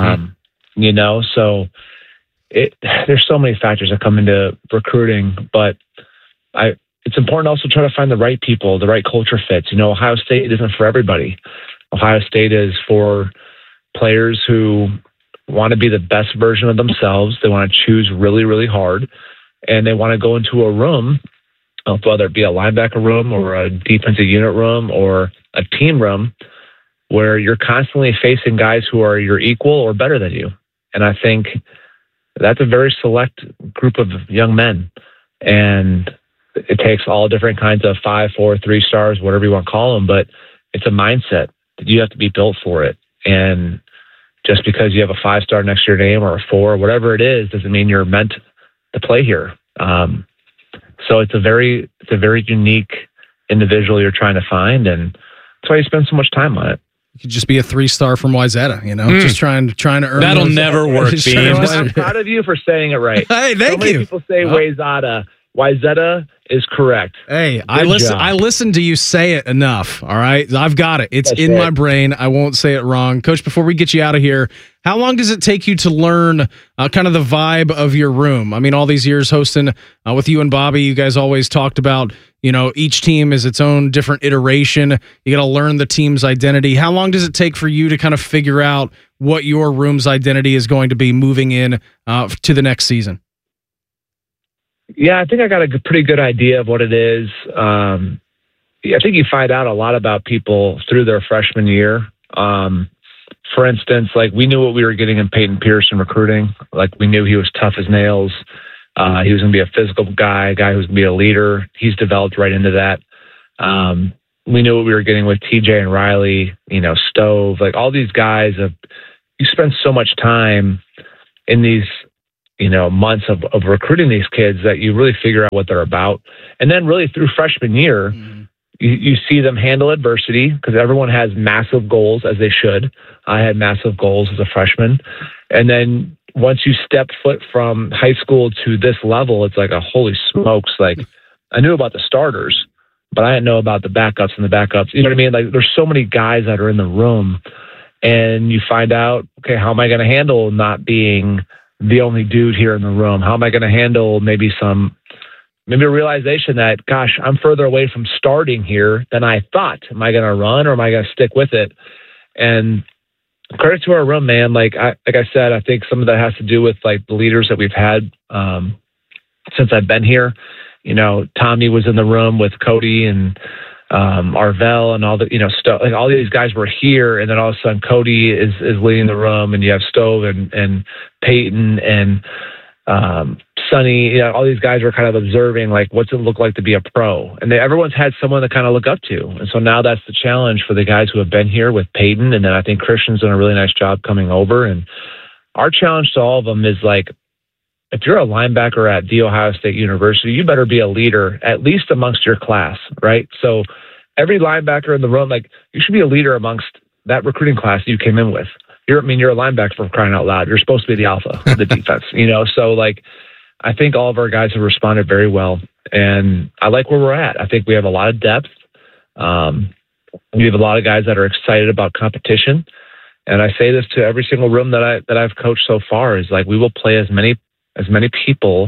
So there's so many factors that come into recruiting, but it's important also to try to find the right people, the right culture fits. Ohio State isn't for everybody. Ohio State is for players who want to be the best version of themselves. They want to choose really, really hard, and they want to go into a room, whether it be a linebacker room or a defensive unit room or a team room, where you're constantly facing guys who are your equal or better than you. And I think that's a very select group of young men. And it takes all different kinds of 5, 4, 3 stars, whatever you want to call them, but it's a mindset that you have to be built for it. And just because you have a 5-star next to your name or a 4, whatever it is, doesn't mean you're meant to play here. So it's a very unique individual you're trying to find, and that's why you spend so much time on it.
You could just be a 3-star from Wayzata, just trying to earn.
That'll never work, Beans.
I'm proud of you for saying it right.
Hey, thank you.
Many people say Wayzata, Wyzetta is correct.
Hey, I listened to you say it enough. All right, I've got it. It's in my brain. I won't say it wrong. Coach, before we get you out of here, how long does it take you to learn kind of the vibe of your room? I mean, all these years hosting with you and Bobby, you guys always talked about, each team is its own different iteration. You got to learn the team's identity. How long does it take for you to kind of figure out what your room's identity is going to be moving in to the next season?
Yeah, I think I got a pretty good idea of what it is. I think you find out a lot about people through their freshman year. For instance, like we knew what we were getting in Peyton Pierce in recruiting. Like we knew he was tough as nails. He was going to be a physical guy, a guy who was going to be a leader. He's developed right into that. We knew what we were getting with TJ and Riley, Stove, like all these guys. You spend so much time in these months of recruiting these kids that you really figure out what they're about. And then really through freshman year, you see them handle adversity because everyone has massive goals, as they should. I had massive goals as a freshman. And then once you step foot from high school to this level, it's like a holy smokes. Like I knew about the starters, but I didn't know about the backups and the backups. You know what I mean? Like there's so many guys that are in the room and you find out, okay, how am I going to handle not being the only dude here in the room? How am I going to handle maybe a realization that, gosh, I'm further away from starting here than I thought. Am I going to run or am I going to stick with it? And credit to our room, man. Like I said, I think some of that has to do with like the leaders that we've had since I've been here. Tommy was in the room with Cody and Arvell and all the, stuff. Like all these guys were here, and then all of a sudden Cody is leading the room, and you have Stove and Peyton and Sonny. All these guys were kind of observing, like, what's it look like to be a pro? And everyone's had someone to kind of look up to, and so now that's the challenge for the guys who have been here with Peyton, and then I think Christian's done a really nice job coming over. And our challenge to all of them is like, if you're a linebacker at The Ohio State University, you better be a leader, at least amongst your class, right? So every linebacker in the room, like you should be a leader amongst that recruiting class you came in with. You're a linebacker for crying out loud. You're supposed to be the alpha of the defense, So like, I think all of our guys have responded very well, and I like where we're at. I think we have a lot of depth. We have a lot of guys that are excited about competition, and I say this to every single room that I've coached so far is like we will play as many people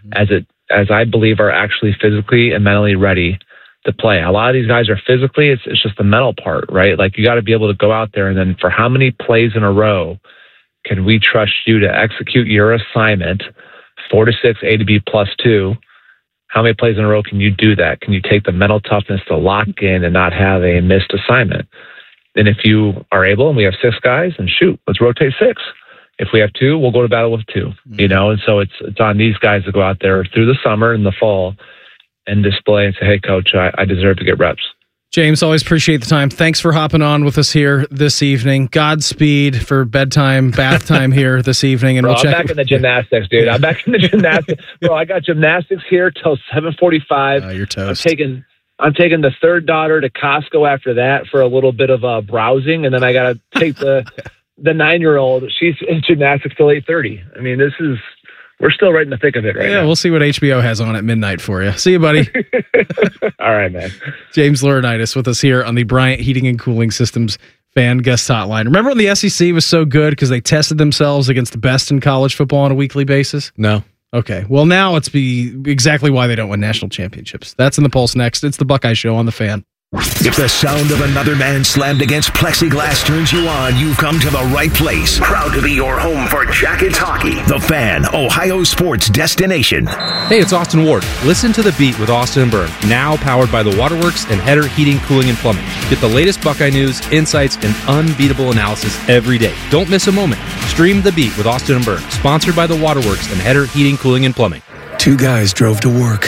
as I believe are actually physically and mentally ready to play. A lot of these guys are physically, it's just the mental part, right? Like you got to be able to go out there, and then for how many plays in a row can we trust you to execute your assignment, 4 to 6, A to B +2? How many plays in a row can you do that? Can you take the mental toughness to lock in and not have a missed assignment? And if you are able, and we have 6 guys, and shoot, let's rotate 6. If we have 2, we'll go to battle with 2, and so it's on these guys to go out there through the summer and the fall and display and say, hey, coach, I deserve to get reps.
James, always appreciate the time. Thanks for hopping on with us here this evening. Godspeed for bedtime, bath time here this evening. And
I'm back in the gymnastics, dude. I'm back in the gymnastics. Bro, I got gymnastics here till 7:45.
You're toast.
I'm taking the third daughter to Costco after that for a little bit of browsing, and then I got to take the 9-year-old. She's in gymnastics till 8:30. I mean, we're still right in the thick of it right now.
Yeah, we'll see what HBO has on at midnight for you. See you, buddy.
All right, man.
James Laurinaitis with us here on the Bryant Heating and Cooling Systems fan guest hotline. Remember when the SEC was so good because they tested themselves against the best in college football on a weekly basis?
No.
Okay. Well, now it's exactly why they don't win national championships. That's in the Pulse next. It's the Buckeye Show on the Fan.
If the sound of another man slammed against plexiglass turns you on, you've come to the right place. Proud to be your home for Jackets hockey. The Fan, Ohio sports destination.
Hey, it's Austin Ward. Listen to The Beat with Austin and Byrne, now powered by the Waterworks and Header Heating, Cooling, and Plumbing. Get the latest Buckeye news, insights, and unbeatable analysis every day. Don't miss a moment. Stream The Beat with Austin and Byrne, sponsored by the Waterworks and Header Heating, Cooling, and Plumbing.
2 guys drove to work.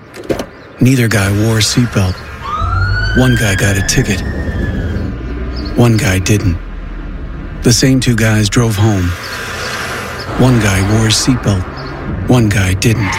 Neither guy wore a seatbelt. One guy got a ticket. One guy didn't. The same 2 guys drove home. One guy wore a seatbelt. One guy didn't.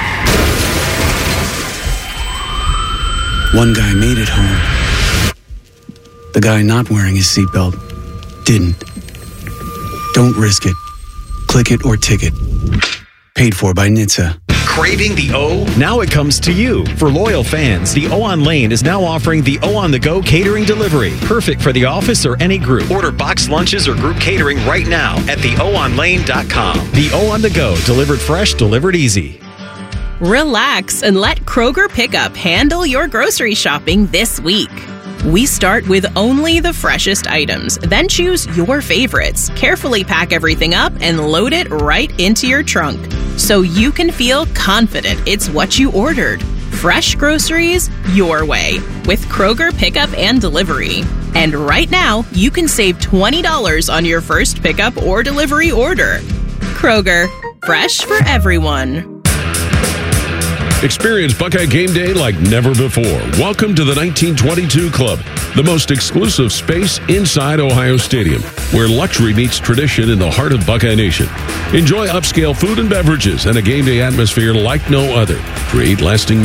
One guy made it home. The guy not wearing his seatbelt didn't. Don't risk it. Click it or ticket. Paid for by NHTSA.
Craving the O? Now it comes to you. For loyal fans, the O on Lane is now offering the O on the Go catering delivery. Perfect for the office or any group. Order boxed lunches or group catering right now at theoonlane.com. The O on the Go, delivered fresh, delivered easy.
Relax and let Kroger Pickup handle your grocery shopping this week. We start with only the freshest items, then choose your favorites, carefully pack everything up, and load it right into your trunk so you can feel confident it's what you ordered. Fresh groceries your way with Kroger Pickup and Delivery. And right now, you can save $20 on your first pickup or delivery order. Kroger, fresh for everyone.
Experience Buckeye Game Day like never before. Welcome to the 1922 Club, the most exclusive space inside Ohio Stadium, where luxury meets tradition in the heart of Buckeye Nation. Enjoy upscale food and beverages and a game day atmosphere like no other. Create lasting